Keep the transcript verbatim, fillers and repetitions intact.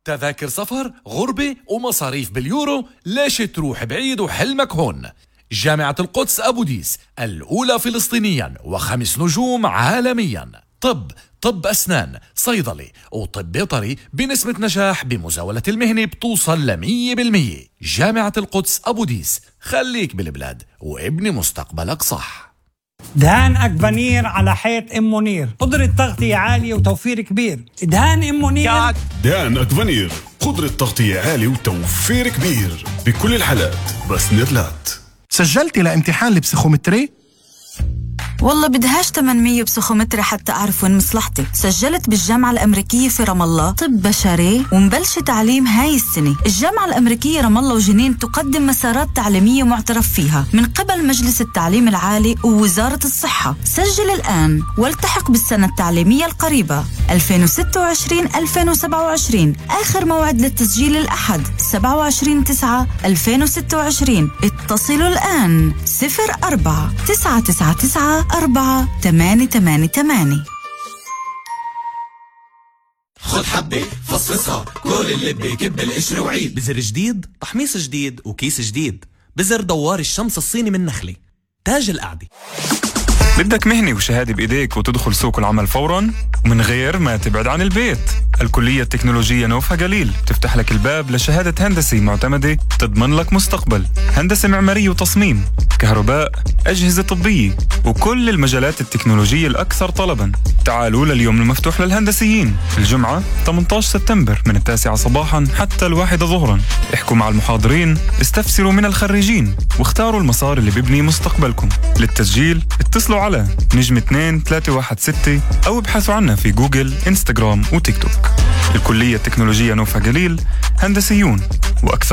تذاكر سفر، غربة ومصاريف باليورو، ليش تروح بعيد وحلمك هون؟ جامعة القدس أبو ديس، الأولى فلسطينيا وخمس نجوم عالميا. طب طب أسنان، صيدلي وطب بيطري بنسبة نجاح بمزاولة المهنة بتوصل لمية بالمية. جامعة القدس أبو ديس، خليك بالبلاد وابني مستقبلك صح. دهان أكفانير على حيط أم منير، قدرة تغطية عالية وتوفير كبير. دهان أم منير. دهان أكفانير، قدرة تغطية عالية وتوفير كبير بكل الحالات، بس نيرلات. سجلتي لامتحان البسيخومتري؟ والله بدهاش ثمانمية بسيخومتري حتى أعرف وين مصلحتي. سجلت بالجامعة الأمريكية في رام الله طب بشري ومبلش تعليم هاي السنة. الجامعة الأمريكية رام الله وجنين تقدم مسارات تعليمية معترف فيها من قبل مجلس التعليم العالي ووزارة الصحة. سجل الآن والتحق بالسنة التعليمية القريبة ألفين وستة وعشرين ألفين وسبعة وعشرين. آخر موعد للتسجيل الأحد سبعة وعشرين تسعة ألفين وستة وعشرين. اتصلوا الآن صفر أربعة تسعة تسعة تسعة أربعة ثمانية ثمانية ثمانية. خد حبة فصصها كل اللي بيكب القشر وعيد. بزر جديد، تحميص جديد وكيس جديد. بزر دوار الشمس الصيني من نخلة، تاج القعدة. بدك مهنة وشهادة بإيديك وتدخل سوق العمل فوراً ومن غير ما تبعد عن البيت. الكلية التكنولوجية نوفها جليل تفتح لك الباب لشهادة هندسي معتمدة تضمن لك مستقبل. هندسة معمارية وتصميم، كهرباء، أجهزة طبية وكل المجالات التكنولوجية الأكثر طلباً. تعالوا لليوم المفتوح للهندسيين الجمعة ثمانية عشر سبتمبر من التاسعة صباحاً حتى الواحدة ظهراً. احكوا مع المحاضرين، استفسروا من الخريجين واختاروا المسار اللي بيبني مستقبلكم. للتسجيل اتصلوا على نجم اثنين ثلاثة واحد ستة أو ابحثوا عنا في جوجل، إنستغرام وتيك توك. الكلية التكنولوجية نوفها جليل، هندسيون وأكثر